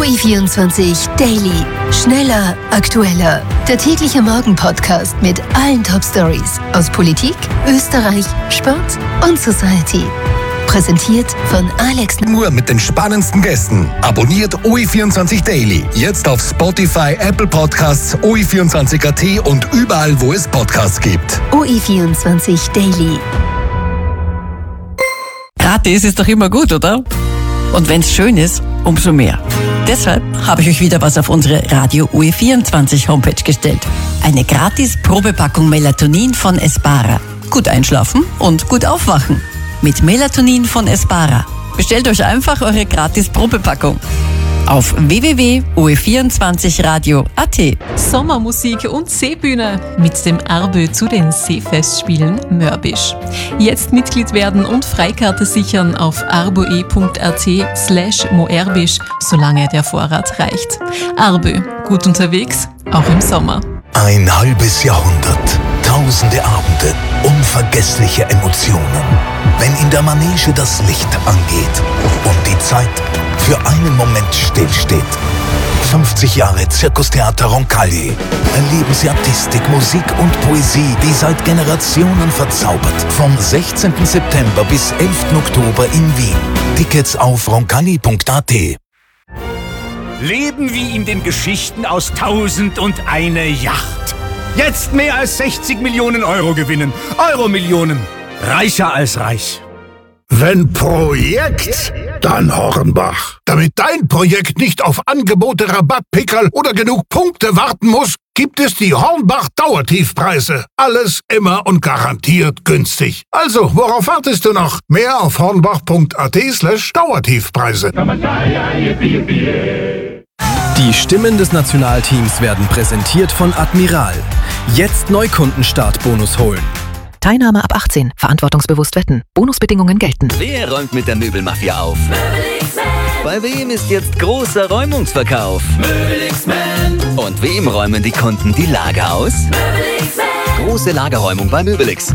OE24 Daily. Schneller, aktueller. Der tägliche Morgen-Podcast mit allen Top-Stories aus Politik, Österreich, Sport und Society. Präsentiert von Alex. Nur mit den spannendsten Gästen. Abonniert OE24 Daily. Jetzt auf Spotify, Apple Podcasts, OE24.at und überall, wo es Podcasts gibt. OE24 Daily. Gratis ist doch immer gut, oder? Und wenn's schön ist, umso mehr. Deshalb habe ich euch wieder was auf unsere Radio OE24 Homepage gestellt. Eine gratis Probepackung Melatonin von Espara. Gut einschlafen und gut aufwachen. Mit Melatonin von Espara. Bestellt euch einfach eure gratis Probepackung auf www.oe24radio.at. Sommermusik und Seebühne mit dem RBÖ zu den Seefestspielen Mörbisch. Jetzt Mitglied werden und Freikarte sichern auf arboe.at/moerbisch, solange der Vorrat reicht. RBÖ, gut unterwegs, auch im Sommer. Ein halbes Jahrhundert, tausende Abende, unvergessliche Emotionen. Wenn in der Manege das Licht angeht und die Zeit für einen Moment stillsteht. 50 Jahre Zirkustheater Roncalli. Erleben Sie Artistik, Musik und Poesie, die seit Generationen verzaubert. Vom 16. September bis 11. Oktober in Wien. Tickets auf roncalli.at. Leben wie in den Geschichten aus 1001 Yacht. Jetzt mehr als 60 Millionen Euro gewinnen. Euro-Millionen. Reicher als reich. Wenn Projekt, dann Hornbach. Damit dein Projekt nicht auf Angebote, Rabattpickerl oder genug Punkte warten muss, gibt es die Hornbach Dauertiefpreise. Alles immer und garantiert günstig. Also, worauf wartest du noch? Mehr auf hornbach.at/Dauertiefpreise. Die Stimmen des Nationalteams werden präsentiert von Admiral. Jetzt Neukundenstartbonus holen. Teilnahme ab 18. Verantwortungsbewusst wetten. Bonusbedingungen gelten. Wer räumt mit der Möbelmafia auf? Bei wem ist jetzt großer Räumungsverkauf? Und wem räumen die Kunden die Lager aus? Große Lagerräumung bei Möbelix.